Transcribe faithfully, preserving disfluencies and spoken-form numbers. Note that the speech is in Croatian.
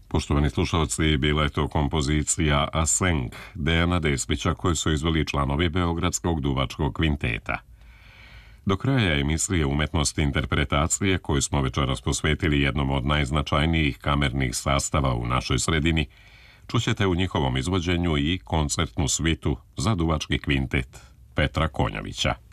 Poštovani slušalci, bila je to kompozicija Asenk Dejana Despića koju su izveli članovi Beogradskog duvačkog kvinteta. Do kraja emisije Umetnosti interpretacije, koju smo večeras posvetili jednom od najznačajnijih kamernih sastava u našoj sredini, čućete u njihovom izvođenju i koncertnu svitu za duvački kvintet Petra Konjovića.